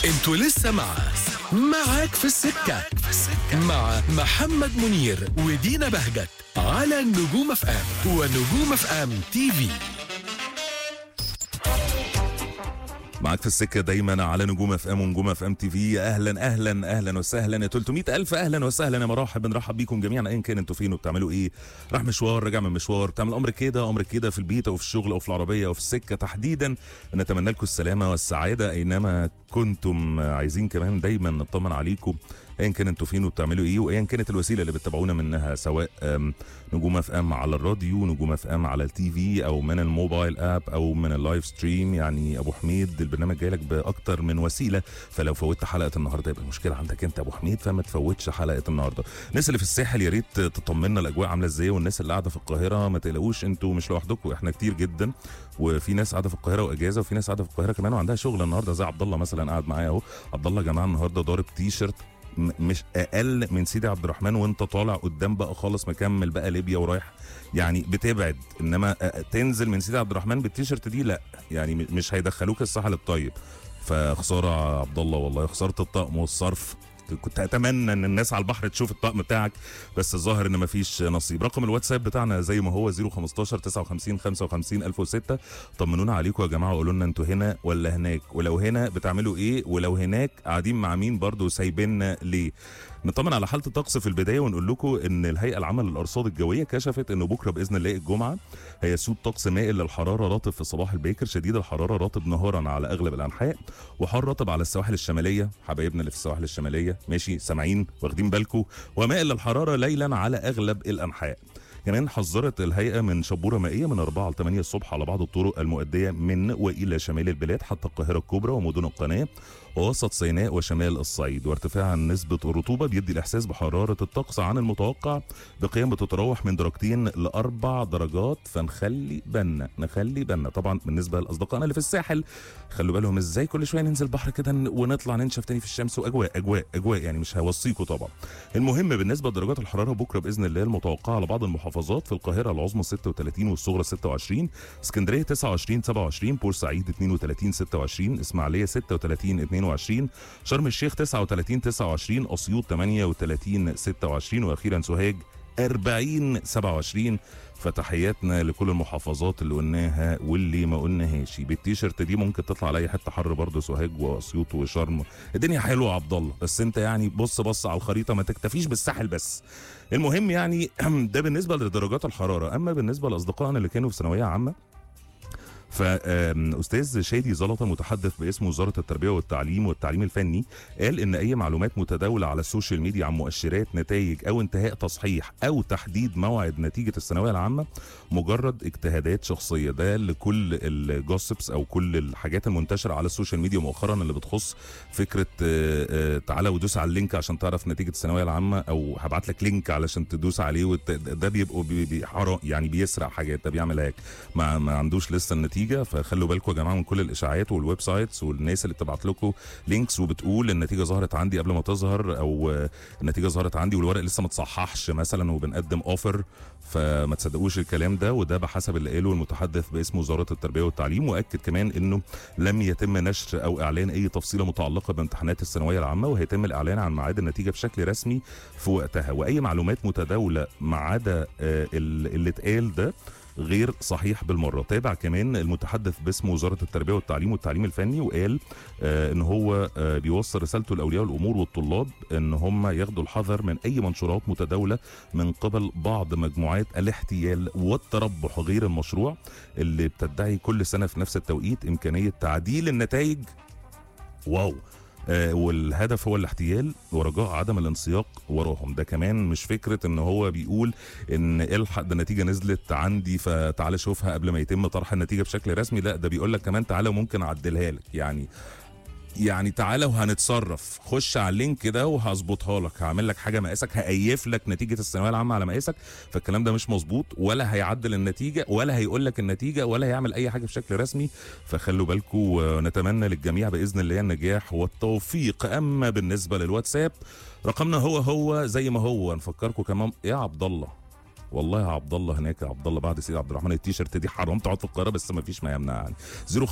انتوا لسه معاك في السكة مع محمد منير ودينا بهجت على نجوم اف ام ونجوم اف ام تي في. معاك في السكة دايما على نجوم اف ام ونجوم اف ام تي في. اهلا وسهلا يا 300,000 اهلا وسهلا يا مراحب. بنرحب بيكم جميعا ايا كان انتوا فين وبتعملوا ايه. راح مشوار، راجع من مشوار، بتعمل امر كده في البيت او في الشغل او في العربيه او في السكه تحديدا. نتمنى لكم السلامه والسعاده اينما كنتم. عايزين كمان دايما نطمن عليكم ايا كان انتوا فين وبتعملوا ايه، وايا كانت الوسيله اللي بتتابعونا منها، سواء نجوم اف ام على الراديو، نجوم اف ام على التي في، او من الموبايل اب او من اللايف ستريم. يعني ابو حميد البرنامج جاي لك باكتر من وسيله، فلو فوتت حلقه النهارده يبقى المشكله عندك انت ابو حميد، فما تفوتش حلقه النهارده. الناس اللي في الساحل يا ريت تطمنا الاجواء عامله ازاي، والناس اللي قاعده في القاهره ما تقلقوش، انتوا مش لوحدكم، احنا كتير جدا، وفي ناس قاعده في القاهره واجازه، وفي ناس قاعده في القاهره كمان وعندها شغل النهارده، زي عبد الله مثلا قاعد معايا اهو. عبد الله يا جماعه النهارده ضارب تي شيرت مش اقل من سيدي عبد الرحمن، وانت طالع قدام بقى خالص مكمل بقى ليبيا ورايح، يعني بتبعد، انما تنزل من سيدي عبد الرحمن بالتيشيرت دي لا، يعني مش هيدخلوك الساحل الطيب. فخساره عبد الله والله، خساره الطقم والصرف. كنت اتمنى ان الناس على البحر تشوف الطقم بتاعك، بس الظاهر ان مفيش نصيب. رقم الواتساب بتاعنا زي ما هو 015 59 55 1006. طمنونا عليكم يا جماعه، وقولوا لنا انتوا هنا ولا هناك، ولو هنا بتعملوا ايه، ولو هناك قاعدين مع مين برضو وسايبيننا ليه. نطمن على حاله الطقس في البدايه ونقول لكم ان الهيئه العامه للارصاد الجويه كشفت انه بكره باذن الله الجمعه هيسود طقس مائل للحراره، رطب في الصباح الباكر، شديد الحراره، رطب نهارا على اغلب الانحاء، وحار رطب على السواحل الشماليه. حبايبنا اللي في السواحل الشماليه ماشي سامعين واخدين بالكم، ومائل للحراره ليلا على اغلب الانحاء. كمان حذرت الهيئه من شبوره مائيه من 4 ل 8 الصبح على بعض الطرق المؤديه من والى شمال البلاد حتى القاهره الكبرى ومدن القناه ووسط سيناء وشمال الصعيد. وارتفاع نسبه الرطوبه بيدي الاحساس بحراره الطقس عن المتوقع بقيم بتتراوح من 2 ل4 درجات، فنخلي بالنا طبعا بالنسبه لاصدقائنا اللي في الساحل. خلوا بالهم ازاي كل شويه ننزل بحر كده ونطلع ننشف تاني في الشمس، واجواء يعني مش هوصيكم طبعا. المهم بالنسبه لدرجات الحراره بكره باذن الله المتوقعه على بعض المحافظات: في القاهره العظمى 36 والصغرى 26، اسكندريه 29 27، بورسعيد 32 26، اسماعيليه 36 22، شرم الشيخ 39 29، اسيوط 38 26، واخيرا سوهاج 40 27. فتحياتنا لكل المحافظات اللي قلناها واللي ما قلناهاش. بالتيشيرت دي ممكن تطلع على اي حته حر برضه، سوهاج واسيوط وشرم، الدنيا حلوه يا عبد الله، بس انت يعني بص على الخريطه، ما تكتفيش بالساحل بس. المهم يعني ده بالنسبه لدرجات الحراره. اما بالنسبه لاصدقائنا اللي كانوا في ثانويه عامه، فاستاذ شادي زلطه متحدث باسم وزاره التربيه والتعليم الفني قال ان اي معلومات متداوله على السوشيال ميديا عن مؤشرات نتائج او انتهاء تصحيح او تحديد موعد نتيجه الثانويه العامه مجرد اجتهادات شخصيه. ده لكل الجوسبس او كل الحاجات المنتشره على السوشيال ميديا مؤخرا اللي بتخص فكره تعالى ودوس على اللينك عشان تعرف نتيجه الثانويه العامه، او هبعت لك لينك علشان تدوس عليه، ده بيبقوا يعني بيسرق حاجات، ده بيعمل هيك، ما عندوش لسه النتيجه. فخلوا بالكم يا جماعه من كل الاشاعات والويب سايتس والناس اللي بتبعت لكم لينكس وبتقول النتيجه ظهرت عندي قبل ما تظهر، او النتيجه ظهرت عندي والورق لسه ما اتصححش مثلا وبنقدم اوفر. فما تصدقوش الكلام ده، وده بحسب اللي قاله المتحدث باسم وزاره التربيه والتعليم. واكد كمان انه لم يتم نشر او اعلان اي تفصيله متعلقه بامتحانات الثانويه العامه، وهيتم الاعلان عن ميعاد النتيجه بشكل رسمي في وقتها. واي معلومات متداوله ما عدا اللي اتقال ده غير صحيح بالمره. تابع كمان المتحدث باسم وزاره التربيه والتعليم الفني وقال ان هو بيوصل رسالته لاولياء الامور والطلاب ان هم ياخدوا الحذر من اي منشورات متداوله من قبل بعض مجموعات الاحتيال والتربح غير المشروع اللي بتدعي كل سنه في نفس التوقيت امكانيه تعديل النتائج. واو. والهدف هو الاحتيال ورجاء عدم الانسياق وراهم. ده كمان مش فكره ان هو بيقول ان الحق ده النتيجه نزلت عندي فتعالى شوفها قبل ما يتم طرح النتيجه بشكل رسمي، لا ده بيقول لك كمان تعالى وممكن اعدلها لك، يعني تعالى وهنتصرف، خش على اللينك ده وهظبطها لك، هعمل لك حاجه مقاسك، هقيف لك نتيجه الثانويه العامه على مقاسك. فالكلام ده مش مظبوط، ولا هيعدل النتيجه ولا هيقول لك النتيجه ولا هيعمل اي حاجه بشكل رسمي. فخلوا بالكم، ونتمنى للجميع باذن الله النجاح والتوفيق. اما بالنسبه للواتساب رقمنا هو زي ما هو. نفكركم كمان يا عبد الله، والله يا عبد الله هناك، يا عبد الله بعد سيدي عبد الرحمن التيشيرت دي حرام تقعد في القاهره، بس ما فيش ما يمنع يعني.